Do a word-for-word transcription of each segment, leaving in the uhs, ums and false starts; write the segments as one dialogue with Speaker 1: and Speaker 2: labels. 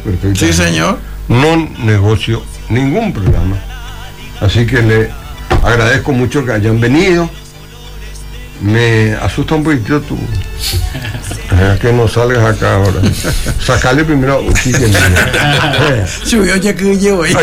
Speaker 1: perfectamente.
Speaker 2: Sí, señor.
Speaker 1: No negocio ningún programa. Así que le agradezco mucho que hayan venido. Me asusta un poquito tú. Eh, que no salgas acá ahora. Sacarle primero a Uki.
Speaker 2: Subió ya que yo hoy.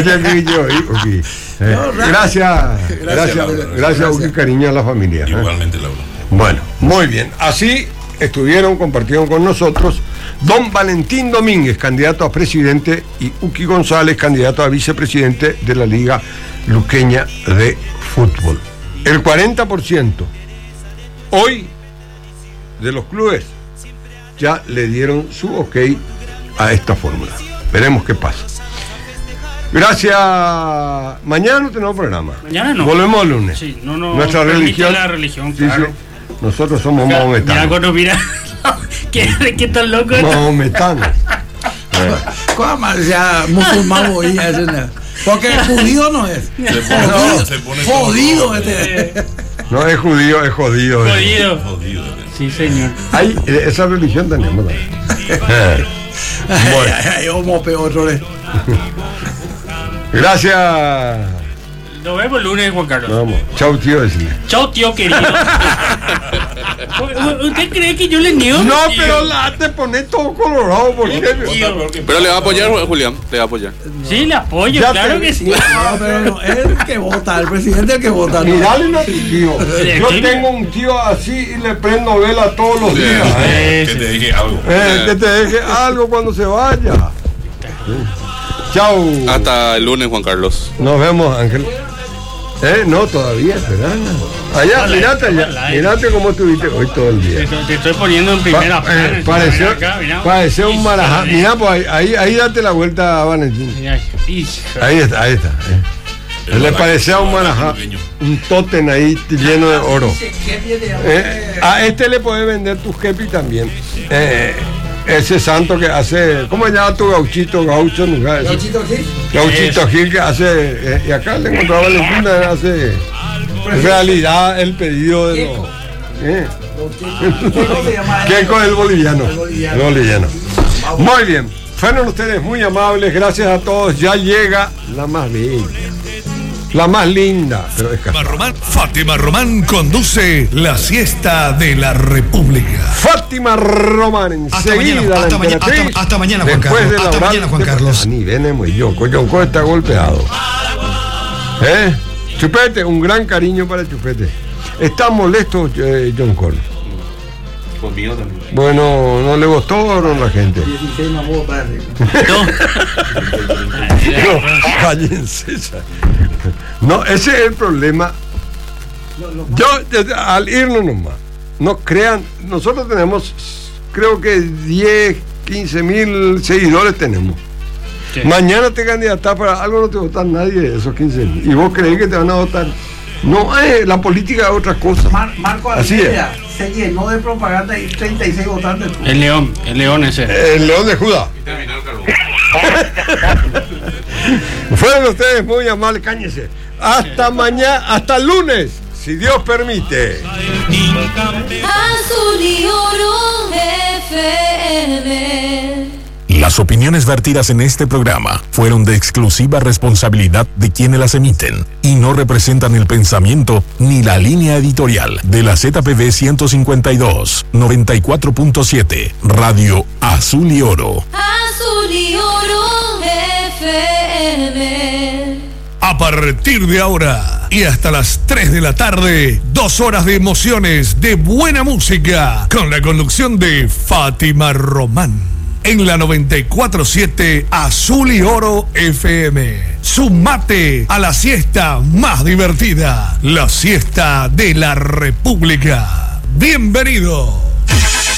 Speaker 1: Gracias. Gracias, gracias, Uki, cariño a la familia.
Speaker 3: Igualmente, Laura.
Speaker 1: Bueno, muy bien. Así estuvieron, compartieron con nosotros don Valentín Domínguez, candidato a presidente, y Uki González, candidato a vicepresidente de la Liga Luqueña de Fútbol. El cuarenta por ciento hoy de los clubes ya le dieron su ok a esta fórmula. Veremos qué pasa. Gracias. Mañana no tenemos programa.
Speaker 4: Mañana no.
Speaker 1: Volvemos el lunes.
Speaker 4: Sí, no, no.
Speaker 1: Nuestra religión.
Speaker 4: La religión,
Speaker 1: Sí,
Speaker 4: claro.
Speaker 1: sí. Nosotros somos mahometanos.
Speaker 4: Mira, cuando mira. ¿Qué, qué tan loco?
Speaker 1: Mahometanos.
Speaker 2: ¿Cómo? Ya musulmán hoy. Porque judío no es.
Speaker 3: Se pone,
Speaker 2: Jodido.
Speaker 3: se pone
Speaker 2: Jodido
Speaker 3: todo.
Speaker 2: este.
Speaker 1: No es judío, es jodido.
Speaker 4: Jodido.
Speaker 3: Jodido.
Speaker 4: Sí, señor.
Speaker 1: Hay, esa religión tenemos también.
Speaker 2: Bueno. Ay, homo peor.
Speaker 1: Gracias.
Speaker 4: Nos vemos el lunes, Juan Carlos.
Speaker 1: Vamos. Chau, tío, decirle.
Speaker 4: Chao, tío querido. ¿Usted cree que yo le niego?
Speaker 1: No,
Speaker 4: tío?
Speaker 1: pero la te pones todo colorado. ¿Por qué?
Speaker 5: Pero le va a apoyar, Julián, le va a apoyar.
Speaker 4: Sí, le apoyo,
Speaker 1: Ya
Speaker 4: claro
Speaker 1: te-
Speaker 4: que sí.
Speaker 2: No, pero no, es el que vota, el presidente es el que vota. ¿no?
Speaker 1: Mirale a tu tío. Yo
Speaker 4: Estoy-
Speaker 1: tengo un tío así y le prendo vela todos los días. ¿eh?
Speaker 3: Que te dije algo.
Speaker 1: Eh, que te deje algo cuando se vaya. Chau.
Speaker 5: Hasta el lunes, Juan Carlos.
Speaker 1: Nos vemos, Ángel. Eh, no, todavía, espera. Allá,
Speaker 4: Hola,
Speaker 1: mirate allá.
Speaker 4: hola,
Speaker 1: Mirate cómo estuviste hoy todo el día.
Speaker 4: Te, te estoy poniendo en primera
Speaker 1: Pa- eh,
Speaker 4: plana.
Speaker 1: pareció,
Speaker 4: Acá, mirá.
Speaker 1: pareció un marajá.
Speaker 4: Hija de-
Speaker 1: Mira, pues ahí, ahí, ahí date la vuelta a Valentín.
Speaker 4: Mira, hija.
Speaker 1: Ahí está, ahí está. eh.
Speaker 3: El
Speaker 1: Le
Speaker 3: baraco,
Speaker 1: parecía
Speaker 3: el
Speaker 1: un
Speaker 3: baraco
Speaker 1: marajá,
Speaker 3: luqueño.
Speaker 1: un tótem ahí lleno de oro. Eh, a este le puedes vender tu kepi también. Eh, ese santo que hace, ¿cómo se llama tu gauchito? Gaucho, nunca.
Speaker 2: Gauchito Gil.
Speaker 1: Gauchito Gil que hace, eh, y acá le encontraba Valentina, hace realidad el pedido de los. Eh. ¿Qué con el boliviano?
Speaker 2: El boliviano.
Speaker 1: El boliviano. Muy bien. Fueron ustedes muy amables, gracias a todos. Ya llega la más bella, la más linda, pero es
Speaker 6: Fátima Román, Fátima Román conduce la siesta de la República.
Speaker 1: Fátima Román,
Speaker 6: Hasta
Speaker 1: enseguida
Speaker 6: mañana,
Speaker 1: la
Speaker 6: hasta mañana,
Speaker 1: emperatriz.
Speaker 6: hasta- hasta mañana, Juan
Speaker 1: Después
Speaker 6: Carlos.
Speaker 1: de la
Speaker 6: Hasta
Speaker 1: oral-
Speaker 6: mañana, Juan Carlos.
Speaker 1: Ni venemos Yonco, Yonco está golpeado. ¿Eh? Chupete, un gran cariño para Chupete. ¿Está molesto eh, John Cole?
Speaker 5: Conmigo también.
Speaker 1: Bueno, ¿no le gustó o no la gente?
Speaker 2: dieciséis mamó padre.
Speaker 1: No, cállense. No, ese es el problema. Yo, desde- al irnos nomás, no crean, nosotros tenemos, creo que diez, quince mil seguidores tenemos.
Speaker 4: Sí.
Speaker 1: Mañana te candidatas para algo, no te vota nadie de esos quince mil. Y vos creés que te van a votar. No, eh, la política es otra cosa.
Speaker 2: Mar- Marco
Speaker 1: Así
Speaker 2: Almeida se llenó de propaganda y treinta y seis votantes.
Speaker 4: El león, el león ese.
Speaker 1: El león de Judá. Fueron ustedes muy amables, cáñense. Hasta mañana, hasta el lunes, si Dios permite.
Speaker 7: Azul y oro F M.
Speaker 8: Las opiniones vertidas en este programa fueron de exclusiva responsabilidad de quienes las emiten y no representan el pensamiento ni la línea editorial de la Z P V ciento cincuenta y dos, noventa y cuatro punto siete, Radio Azul y Oro.
Speaker 7: Azul y oro F M.
Speaker 6: A partir de ahora y hasta las tres de la tarde, dos horas de emociones, de buena música, con la conducción de Fátima Román. En la noventa y cuatro punto siete Azul y Oro F M. Sumate a la siesta más divertida, la siesta de la República. Bienvenido.